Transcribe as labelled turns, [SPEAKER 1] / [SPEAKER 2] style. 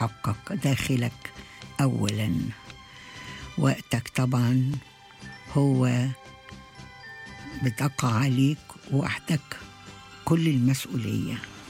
[SPEAKER 1] حقق داخلك أولا. وقتك طبعا هو بتقع عليك وحدك كل المسؤولية.